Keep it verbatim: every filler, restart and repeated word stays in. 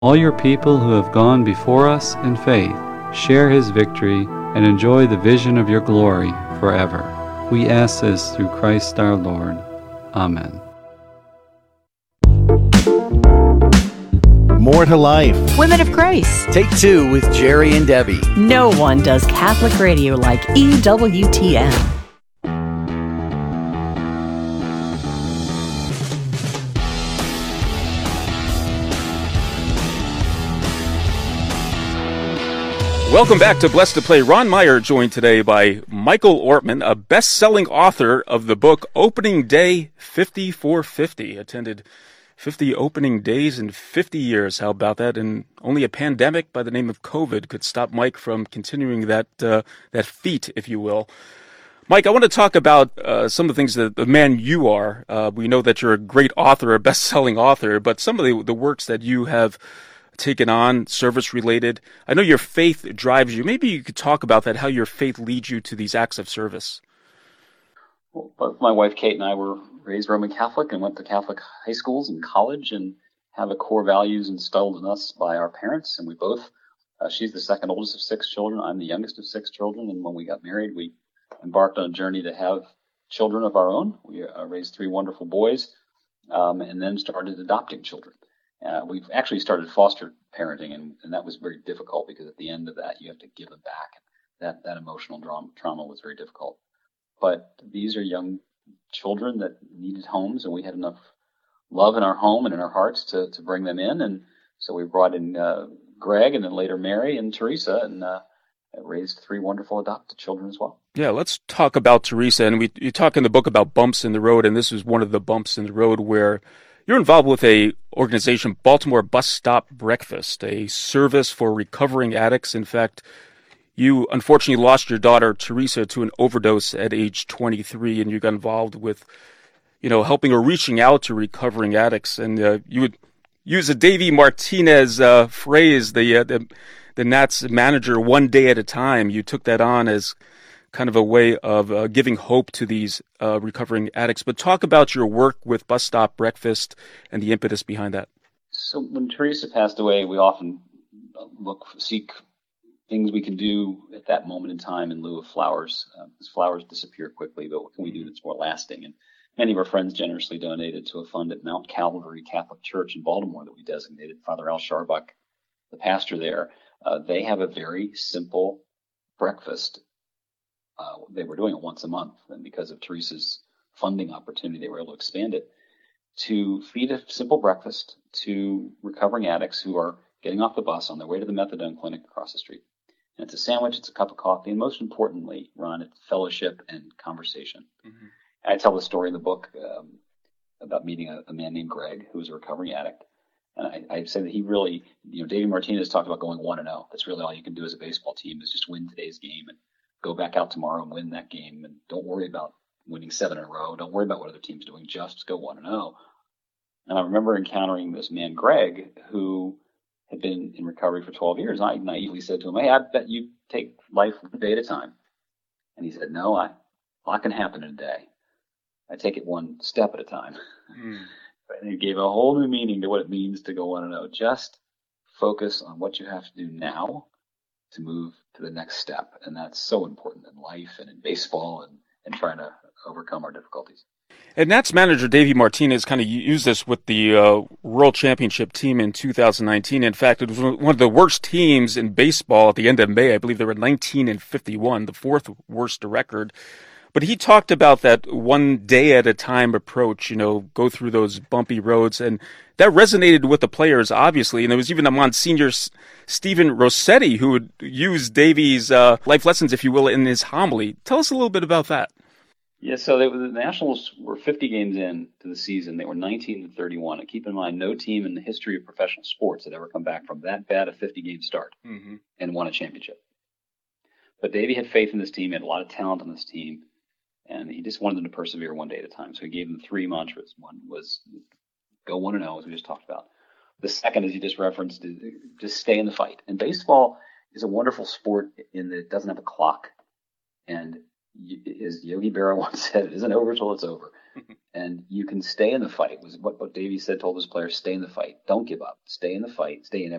All your people who have gone before us in faith, share his victory and enjoy the vision of your glory forever. We ask this through Christ our Lord. Amen. More to Life. Women of Grace. Take two with Jerry and Debbie. No one does Catholic radio like E W T N. Welcome back to Blessed to Play. Ron Meyer joined today by Michael Ortman, a best-selling author of the book Opening Day fifty-four fifty. Attended fifty opening days in fifty years. How about that? And only a pandemic by the name of COVID could stop Mike from continuing that uh, that feat, if you will. Mike, I want to talk about uh, some of the things that the man you are. Uh, we know that you're a great author, a best-selling author, but some of the, the works that you have taken on, service-related. I know your faith drives you. Maybe you could talk about that, how your faith leads you to these acts of service. Well, both my wife Kate and I were raised Roman Catholic and went to Catholic high schools and college and have a core values instilled in us by our parents. And we both, uh, she's the second oldest of six children. I'm the youngest of six children. And when we got married, we embarked on a journey to have children of our own. We uh, raised three wonderful boys um, and then started adopting children. Uh, we've actually started foster parenting, and, and that was very difficult because at the end of that, you have to give them back. That that emotional trauma, trauma was very difficult. But these are young children that needed homes, and we had enough love in our home and in our hearts to, to bring them in. And so we brought in uh, Greg and then later Mary and Teresa, and uh, raised three wonderful adopted children as well. Yeah, let's talk about Teresa. And we you talk in the book about bumps in the road, and this is one of the bumps in the road where you're involved with a organization, Baltimore Bus Stop Breakfast, a service for recovering addicts. In fact, you unfortunately lost your daughter, Teresa, to an overdose at age twenty-three, and you got involved with, you know, helping or reaching out to recovering addicts. And uh, you would use a Davey Martinez uh, phrase, the, uh, the the Nats manager, one day at a time. You took that on as kind of a way of uh, giving hope to these uh, recovering addicts. But talk about your work with Bus Stop Breakfast and the impetus behind that. So when Teresa passed away, we often look, seek things we can do at that moment in time in lieu of flowers. Uh, because flowers disappear quickly, but what can we do that's more lasting? And many of our friends generously donated to a fund at Mount Calvary Catholic Church in Baltimore that we designated. Father Al Sharbuck, the pastor there, uh, they have a very simple breakfast. Uh, they were doing it once a month, and because of Teresa's funding opportunity, they were able to expand it to feed a simple breakfast to recovering addicts who are getting off the bus on their way to the methadone clinic across the street. And it's a sandwich, it's a cup of coffee, and most importantly, Ron, it's fellowship and conversation. Mm-hmm. I tell the story in the book um, about meeting a, a man named Greg, who was a recovering addict. And I, I say that he really, you know, Davey Martinez talked about going one and oh. That's really all you can do as a baseball team, is just win today's game and go back out tomorrow and win that game, and don't worry about winning seven in a row. Don't worry about what other team's doing. Just go one and zero. And I remember encountering this man, Greg, who had been in recovery for twelve years. And I naively said to him, "Hey, I bet you take life one day at a time." And he said, "No, I, a lot can happen in a day. I take it one step at a time." Mm. And he gave a whole new meaning to what it means to go one and zero. Just focus on what you have to do now to move to the next step. And that's so important in life and in baseball and, and trying to overcome our difficulties. And Nats manager Davey Martinez kind of used this with the uh, World Championship team in two thousand nineteen. In fact, it was one of the worst teams in baseball at the end of May. I believe they were nineteen and fifty-one, the fourth worst record. But he talked about that one day at a time approach, you know, go through those bumpy roads. And that resonated with the players, obviously. And there was even a Monsignor Stephen Rossetti who would use Davey's uh, life lessons, if you will, in his homily. Tell us a little bit about that. Yeah, so they, the Nationals were fifty games in to the season. They were nineteen and thirty-one. And keep in mind, no team in the history of professional sports had ever come back from that bad a fifty-game start mm-hmm. and won a championship. But Davey had faith in this team. He had a lot of talent on this team. And he just wanted them to persevere one day at a time. So he gave them three mantras. One was go one and oh, as we just talked about. The second, as you just referenced, is just stay in the fight. And baseball is a wonderful sport in that it doesn't have a clock. And as Yogi Berra once said, it isn't over till it's over. And you can stay in the fight. Was what, what Davey said, told his players, stay in the fight. Don't give up. Stay in the fight. Stay in